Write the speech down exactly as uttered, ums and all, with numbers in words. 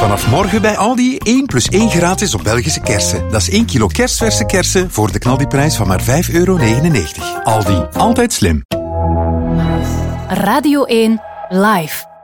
Vanaf morgen bij Aldi één plus één gratis op Belgische kersen. Dat is één kilo kerstverse kersen voor de knaldiprijs van maar vijf euro negenennegentig. Aldi, altijd slim. Radio één Live.